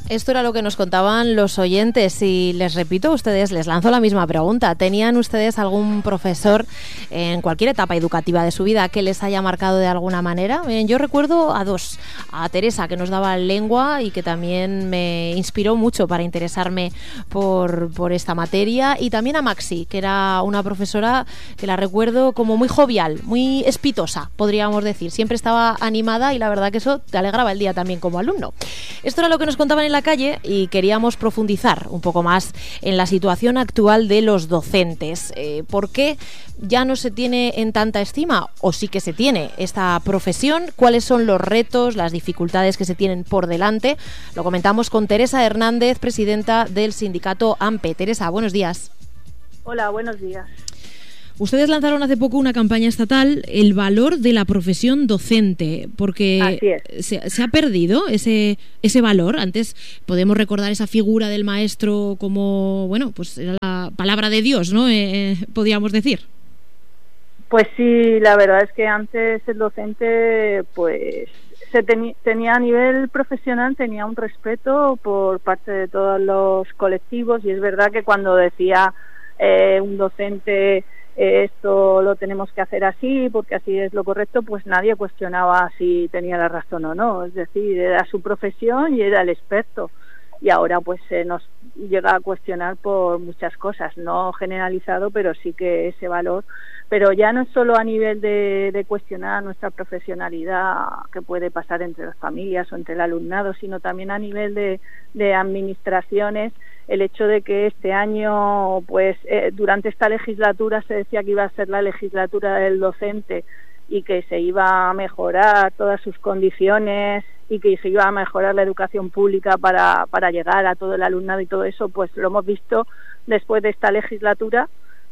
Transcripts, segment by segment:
Esto era lo que nos contaban los oyentes y les repito a ustedes, les lanzo la misma pregunta. ¿Tenían ustedes algún profesor en cualquier etapa educativa de su vida que les haya marcado de alguna manera? Yo recuerdo a dos, a Teresa, que nos daba lengua y que también me inspiró mucho para interesarme por esta materia, y también a Maxi, que era una profesora que la recuerdo como muy jovial, muy espitosa, podríamos decir. Siempre estaba animada y la verdad que eso te alegraba el día también como alumno. Esto era lo que nos contaban en la calle y queríamos profundizar un poco más en la situación actual de los docentes. ¿Por qué ya no se tiene en tanta estima, o sí que se tiene, esta profesión? ¿Cuáles son los retos, las dificultades que se tienen por delante? Lo comentamos con Teresa Hernández, presidenta del sindicato AMPE. Teresa, buenos días. Hola, buenos días. Ustedes lanzaron hace poco una campaña estatal, el valor de la profesión docente, porque se ha perdido ese valor. Antes podemos recordar esa figura del maestro como, bueno, pues era la palabra de Dios, ¿no? Podríamos decir. Pues sí, la verdad es que antes el docente, pues tenía a nivel profesional, tenía un respeto por parte de todos los colectivos, y es verdad que cuando decía un docente esto lo tenemos que hacer así porque así es lo correcto, pues nadie cuestionaba si tenía la razón o no. Es decir, era su profesión y era el experto, y ahora pues se nos llega a cuestionar por muchas cosas, no generalizado, pero sí que ese valor, pero ya no es solo a nivel de cuestionar nuestra profesionalidad que puede pasar entre las familias o entre el alumnado, sino también a nivel de administraciones. El hecho de que este año, pues durante esta legislatura se decía que iba a ser la legislatura del docente y que se iba a mejorar todas sus condiciones y que se iba a mejorar la educación pública para llegar a todo el alumnado y todo eso, pues lo hemos visto después de esta legislatura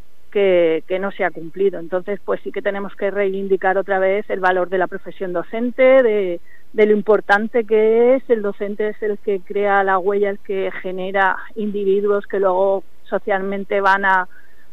que no se ha cumplido. Entonces, pues sí que tenemos que reivindicar otra vez el valor de la profesión docente, de lo importante que es. El docente es el que crea la huella, el que genera individuos que luego socialmente van a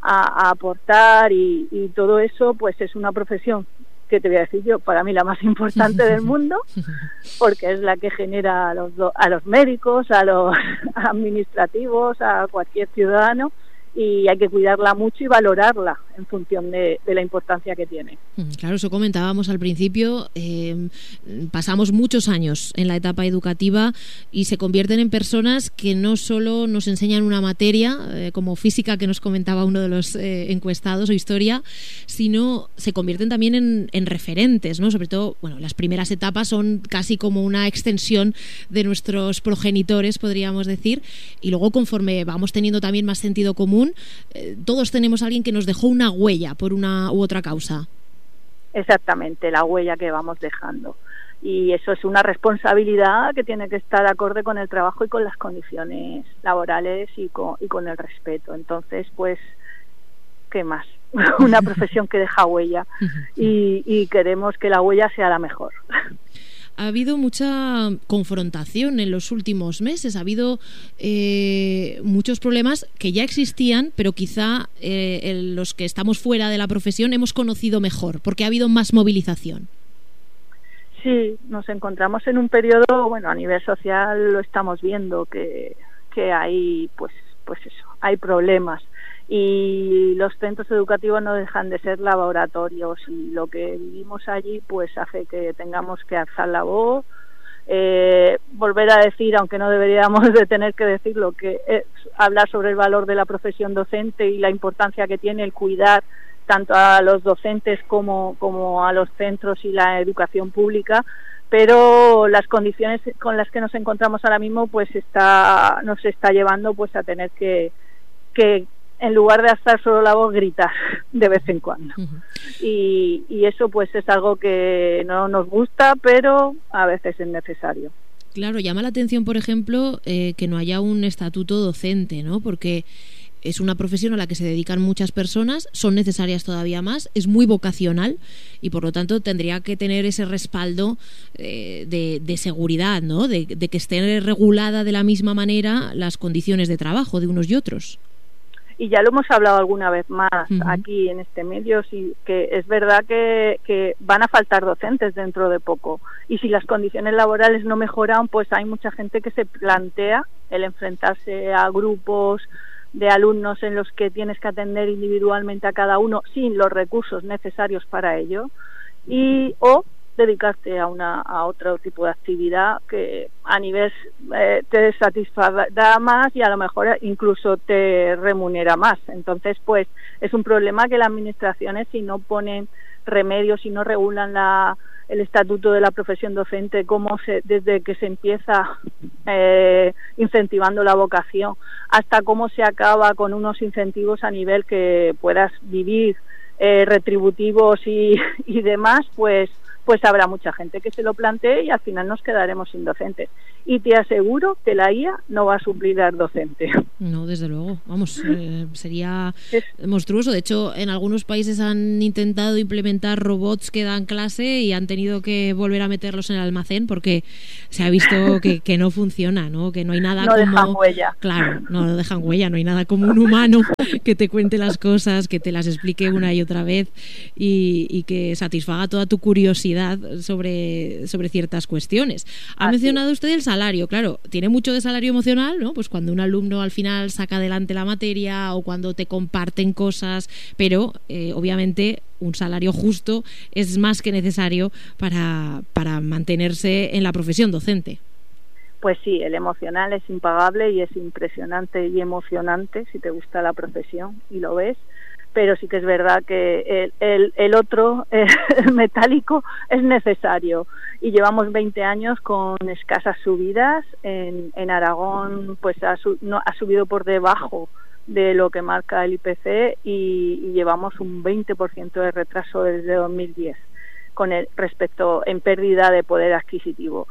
aportar, y todo eso pues es una profesión que te voy a decir yo, para mí la más importante del mundo, porque es la que genera a los médicos, a los administrativos, a cualquier ciudadano, y hay que cuidarla mucho y valorarla en función de la importancia que tiene. Claro, eso comentábamos al principio. Pasamos muchos años en la etapa educativa y se convierten en personas que no solo nos enseñan una materia, como física, que nos comentaba uno de los encuestados, o historia, sino se convierten también en referentes, ¿no? Sobre todo, bueno, las primeras etapas son casi como una extensión de nuestros progenitores, podríamos decir, y luego conforme vamos teniendo también más sentido común, todos tenemos a alguien que nos dejó una huella por una u otra causa. Exactamente, la huella que vamos dejando. Y eso es una responsabilidad que tiene que estar acorde con el trabajo y con las condiciones laborales y con el respeto. Entonces, pues, ¿qué más? Una profesión que deja huella, y queremos que la huella sea la mejor. Ha habido mucha confrontación en los últimos meses, ha habido muchos problemas que ya existían, pero quizá los que estamos fuera de la profesión hemos conocido mejor, porque ha habido más movilización. Sí, nos encontramos en un periodo, bueno, a nivel social lo estamos viendo, que hay, pues eso, hay problemas. Y los centros educativos no dejan de ser laboratorios, y lo que vivimos allí pues hace que tengamos que alzar la voz, volver a decir, aunque no deberíamos de tener que decirlo, que es hablar sobre el valor de la profesión docente y la importancia que tiene el cuidar tanto a los docentes como a los centros y la educación pública. Pero las condiciones con las que nos encontramos ahora mismo pues nos está llevando pues a tener que en lugar de alzar solo la voz, gritar de vez en cuando. Y eso pues es algo que no nos gusta, pero a veces es necesario. Claro, llama la atención, por ejemplo, que no haya un estatuto docente, ¿no? Porque es una profesión a la que se dedican muchas personas, son necesarias todavía más, es muy vocacional y por lo tanto tendría que tener ese respaldo de seguridad, ¿no? De que esté regulada de la misma manera las condiciones de trabajo de unos y otros. Y ya lo hemos hablado alguna vez más aquí en este medio, sí, que es verdad que van a faltar docentes dentro de poco. Y si las condiciones laborales no mejoran, pues hay mucha gente que se plantea el enfrentarse a grupos de alumnos en los que tienes que atender individualmente a cada uno sin los recursos necesarios para ello, o dedicarte a otro tipo de actividad que a nivel te satisfará más y a lo mejor incluso te remunera más. Entonces, pues es un problema que las administraciones, si no ponen remedios, si no regulan el estatuto de la profesión docente, desde que se empieza incentivando la vocación hasta cómo se acaba con unos incentivos a nivel que puedas vivir retributivos y demás, pues habrá mucha gente que se lo plantee y al final nos quedaremos sin docentes. Y te aseguro que la IA no va a suplir al docente. No, desde luego. Vamos, sería monstruoso. De hecho, en algunos países han intentado implementar robots que dan clase y han tenido que volver a meterlos en el almacén porque se ha visto que no funciona, ¿no? Que no hay nada no dejan huella. Claro, no dejan huella. No hay nada como un humano que te cuente las cosas, que te las explique una y otra vez y que satisfaga toda tu curiosidad sobre ciertas cuestiones. Ha mencionado usted el salario, claro, tiene mucho de salario emocional, ¿no? Pues cuando un alumno al final saca adelante la materia o cuando te comparten cosas, pero obviamente un salario justo es más que necesario para mantenerse en la profesión docente. Pues sí, el emocional es impagable y es impresionante y emocionante si te gusta la profesión y lo ves. Pero sí que es verdad que el otro, el metálico, es necesario. Y llevamos 20 años con escasas subidas. En Aragón pues ha subido por debajo de lo que marca el IPC y llevamos un 20% de retraso desde 2010 respecto en pérdida de poder adquisitivo.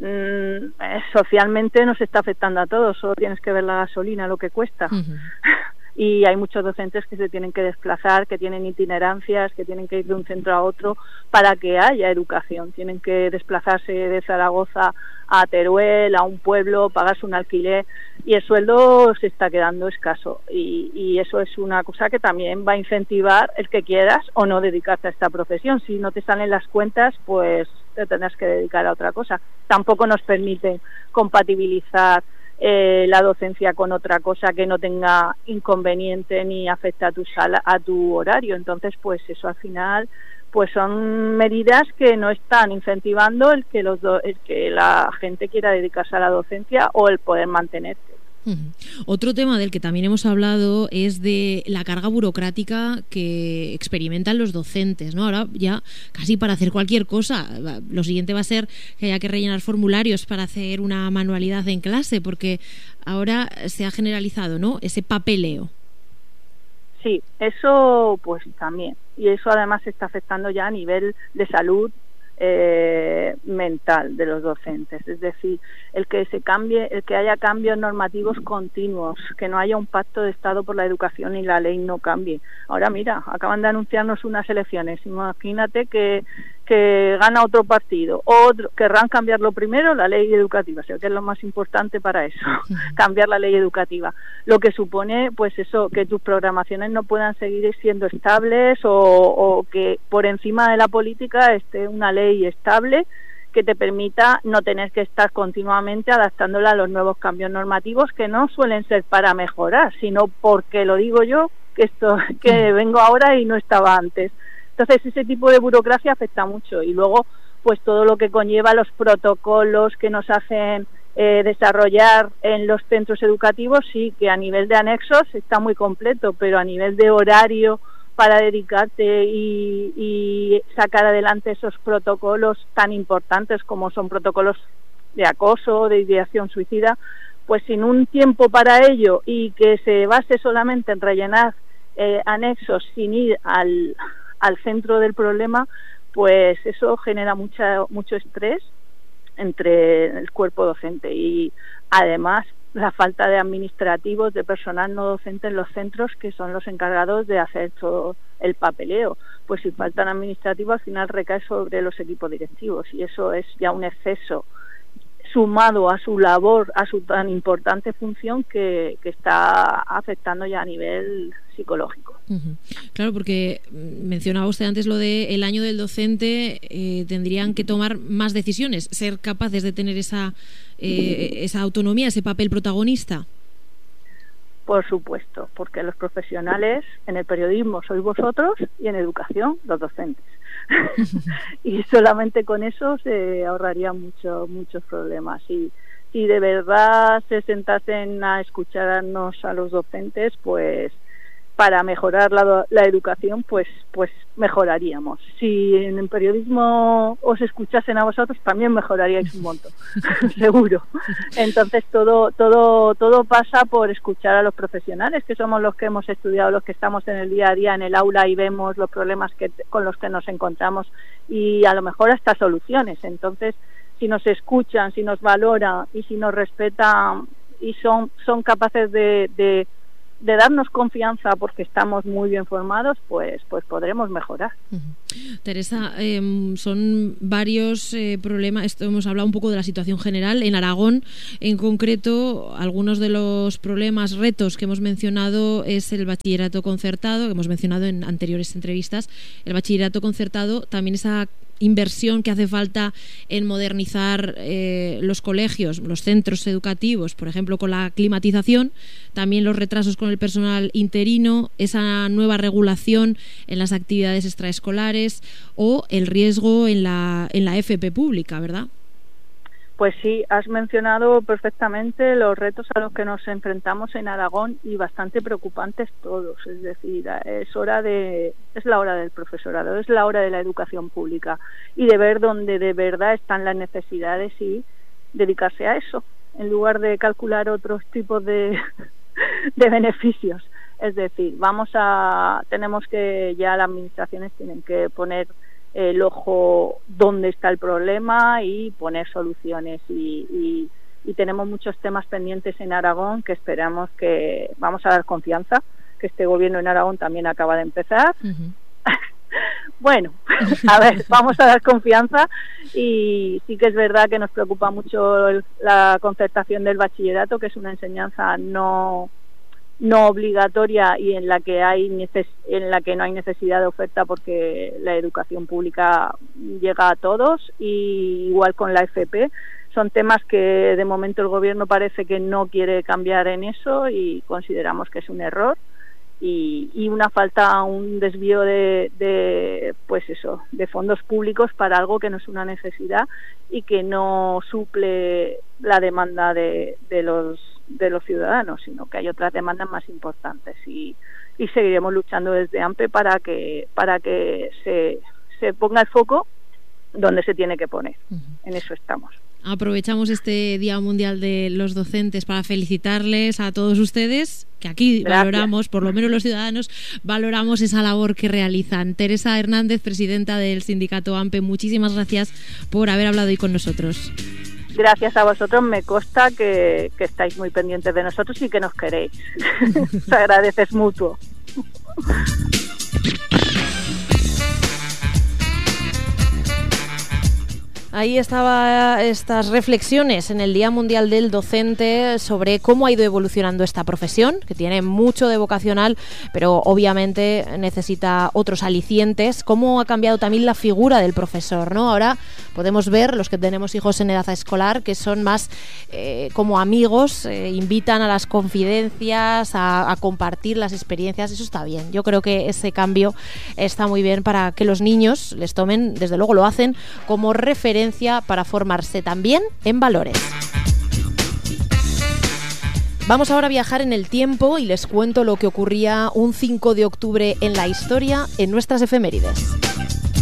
Socialmente nos está afectando a todos, solo tienes que ver la gasolina, lo que cuesta. Y hay muchos docentes que se tienen que desplazar, que tienen itinerancias, que tienen que ir de un centro a otro para que haya educación. Tienen que desplazarse de Zaragoza a Teruel, a un pueblo, pagarse un alquiler y el sueldo se está quedando escaso. Y eso es una cosa que también va a incentivar el que quieras o no dedicarte a esta profesión. Si no te salen las cuentas, pues te tendrás que dedicar a otra cosa. Tampoco nos permiten compatibilizar la docencia con otra cosa que no tenga inconveniente ni afecte a tu horario. Entonces, pues eso al final pues son medidas que no están incentivando el que la gente quiera dedicarse a la docencia o el poder mantenerse. Otro tema del que también hemos hablado es de la carga burocrática que experimentan los docentes, ¿no? Ahora ya casi para hacer cualquier cosa, lo siguiente va a ser que haya que rellenar formularios para hacer una manualidad en clase, porque ahora se ha generalizado, ¿no?, ese papeleo. Sí, eso pues también, y eso además está afectando ya a nivel de salud mental de los docentes, es decir, el que haya cambios normativos continuos, que no haya un pacto de Estado por la educación y la ley no cambie. Ahora mira, acaban de anunciarnos unas elecciones, imagínate que gana otro partido, querrán cambiarlo primero, la ley educativa, o sea, que es lo más importante para eso, cambiar la ley educativa, lo que supone pues eso, que tus programaciones no puedan seguir siendo estables o que por encima de la política esté una ley estable que te permita no tener que estar continuamente adaptándola a los nuevos cambios normativos que no suelen ser para mejorar, sino porque lo digo yo, que vengo ahora y no estaba antes. Entonces ese tipo de burocracia afecta mucho y luego pues todo lo que conlleva los protocolos que nos hacen desarrollar en los centros educativos, sí que a nivel de anexos está muy completo, pero a nivel de horario para dedicarte y sacar adelante esos protocolos tan importantes como son protocolos de acoso, de ideación suicida, pues sin un tiempo para ello y que se base solamente en rellenar anexos sin ir al centro del problema, pues eso genera mucho estrés entre el cuerpo docente y además la falta de administrativos, de personal no docente en los centros que son los encargados de hacer todo el papeleo. Pues si faltan administrativos al final recae sobre los equipos directivos y eso es ya un exceso sumado a su labor, a su tan importante función que está afectando ya a nivel psicológico. Claro, porque mencionaba usted antes lo de el año del docente, tendrían que tomar más decisiones, ser capaces de tener esa autonomía, ese papel protagonista. Por supuesto, porque los profesionales en el periodismo sois vosotros y en educación los docentes. Y solamente con eso se ahorrarían muchos problemas. Y si de verdad se sentasen a escucharnos a los docentes, pues para mejorar la educación, pues mejoraríamos. Si en el periodismo os escuchasen a vosotros, también mejoraríais un montón, seguro. Entonces todo pasa por escuchar a los profesionales, que somos los que hemos estudiado, los que estamos en el día a día en el aula y vemos los problemas con los que nos encontramos y a lo mejor hasta soluciones. Entonces, si nos escuchan, si nos valoran y si nos respetan y son capaces de darnos confianza porque estamos muy bien formados, pues podremos mejorar. Teresa, son varios problemas. Esto hemos hablado un poco de la situación general. En Aragón, en concreto, algunos de los problemas, retos que hemos mencionado es el bachillerato concertado, que hemos mencionado en anteriores entrevistas. El bachillerato concertado, también esa inversión que hace falta en modernizar los colegios, los centros educativos, por ejemplo, con la climatización, también los retrasos con el personal interino, esa nueva regulación en las actividades extraescolares o el riesgo en la FP pública, ¿verdad? Pues sí, has mencionado perfectamente los retos a los que nos enfrentamos en Aragón y bastante preocupantes todos. Es decir, es la hora del profesorado, es la hora de la educación pública y de ver dónde de verdad están las necesidades y dedicarse a eso, en lugar de calcular otros tipos de beneficios. Es decir, tenemos que ya las administraciones tienen que poner el ojo dónde está el problema y poner soluciones y tenemos muchos temas pendientes en Aragón que esperamos que vamos a dar confianza, que este gobierno en Aragón también acaba de empezar. Bueno, a ver, vamos a dar confianza y sí que es verdad que nos preocupa mucho la concertación del bachillerato, que es una enseñanza no obligatoria y en la que no hay necesidad de oferta porque la educación pública llega a todos, y igual con la FP. Son temas que de momento el gobierno parece que no quiere cambiar en eso y consideramos que es un error y una falta, un desvío de fondos públicos para algo que no es una necesidad y que no suple la demanda de los ciudadanos, sino que hay otras demandas más importantes y seguiremos luchando desde AMPE para que se ponga el foco donde se tiene que poner. En eso estamos. Aprovechamos este Día Mundial de los Docentes para felicitarles a todos ustedes, que aquí valoramos, por lo menos los ciudadanos, valoramos esa labor que realizan. Teresa Hernández, presidenta del sindicato AMPE, muchísimas gracias por haber hablado hoy con nosotros. Gracias a vosotros, me consta que estáis muy pendientes de nosotros y que nos queréis. Se agradece, es mutuo. Ahí estaba estas reflexiones en el Día Mundial del Docente sobre cómo ha ido evolucionando esta profesión, que tiene mucho de vocacional, pero obviamente necesita otros alicientes. Cómo ha cambiado también la figura del profesor, ¿no? Ahora podemos ver, los que tenemos hijos en edad escolar, que son más como amigos, invitan a las confidencias, a compartir las experiencias. Eso está bien. Yo creo que ese cambio está muy bien para que los niños les tomen, desde luego lo hacen, como referencia para formarse también en valores. Vamos ahora a viajar en el tiempo y les cuento lo que ocurría un 5 de octubre en la historia en nuestras efemérides.